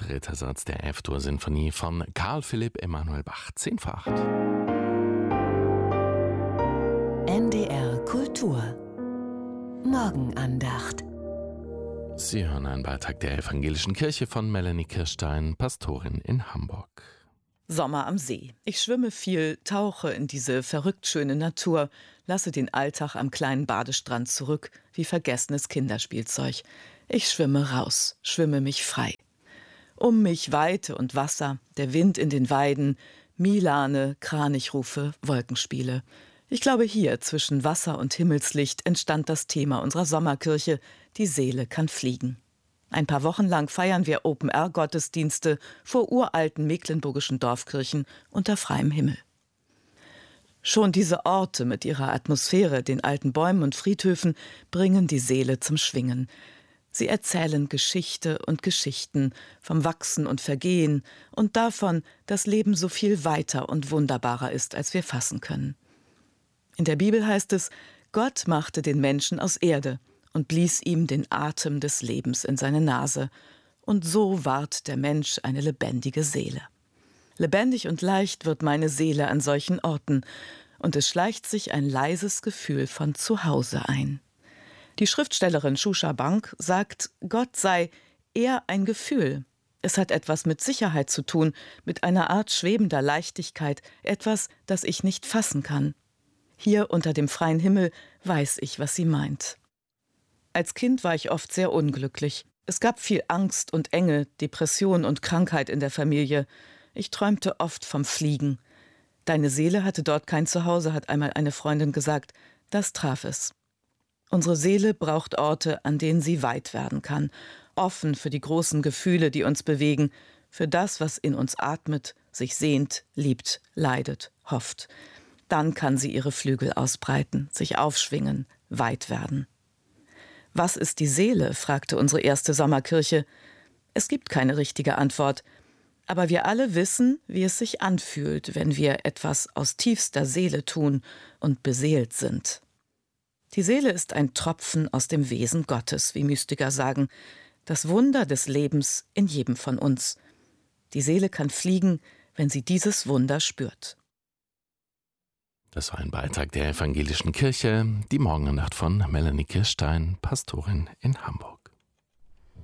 dritter Satz der F-Dur-Sinfonie von Carl Philipp Emanuel Bach, 10 vor 8. NDR Kultur Morgenandacht. Sie hören einen Beitrag der Evangelischen Kirche von Melanie Kirstein, Pastorin in Hamburg. Sommer am See. Ich schwimme viel, tauche in diese verrückt schöne Natur, lasse den Alltag am kleinen Badestrand zurück, wie vergessenes Kinderspielzeug. Ich schwimme raus, schwimme mich frei. Um mich Weite und Wasser, der Wind in den Weiden, Milane, Kranichrufe, Wolkenspiele. Ich glaube, hier zwischen Wasser und Himmelslicht entstand das Thema unserer Sommerkirche: Die Seele kann fliegen. Ein paar Wochen lang feiern wir Open-Air-Gottesdienste vor uralten mecklenburgischen Dorfkirchen unter freiem Himmel. Schon diese Orte mit ihrer Atmosphäre, den alten Bäumen und Friedhöfen, bringen die Seele zum Schwingen. Sie erzählen Geschichte und Geschichten vom Wachsen und Vergehen und davon, dass Leben so viel weiter und wunderbarer ist, als wir fassen können. In der Bibel heißt es: Gott machte den Menschen aus Erde und blies ihm den Atem des Lebens in seine Nase. Und so ward der Mensch eine lebendige Seele. Lebendig und leicht wird meine Seele an solchen Orten, und es schleicht sich ein leises Gefühl von Zuhause ein. Die Schriftstellerin Shusha Bank sagt, Gott sei eher ein Gefühl. Es hat etwas mit Sicherheit zu tun, mit einer Art schwebender Leichtigkeit, etwas, das ich nicht fassen kann. Hier unter dem freien Himmel weiß ich, was sie meint. Als Kind war ich oft sehr unglücklich. Es gab viel Angst und Enge, Depression und Krankheit in der Familie. Ich träumte oft vom Fliegen. Deine Seele hatte dort kein Zuhause, hat einmal eine Freundin gesagt. Das traf es. Unsere Seele braucht Orte, an denen sie weit werden kann, offen für die großen Gefühle, die uns bewegen, für das, was in uns atmet, sich sehnt, liebt, leidet, hofft. Dann kann sie ihre Flügel ausbreiten, sich aufschwingen, weit werden. Was ist die Seele?, fragte unsere erste Sommerkirche. Es gibt keine richtige Antwort, aber wir alle wissen, wie es sich anfühlt, wenn wir etwas aus tiefster Seele tun und beseelt sind. Die Seele ist ein Tropfen aus dem Wesen Gottes, wie Mystiker sagen, das Wunder des Lebens in jedem von uns. Die Seele kann fliegen, wenn sie dieses Wunder spürt. Das war ein Beitrag der Evangelischen Kirche, die Morgenandacht von Melanie Kirstein, Pastorin in Hamburg.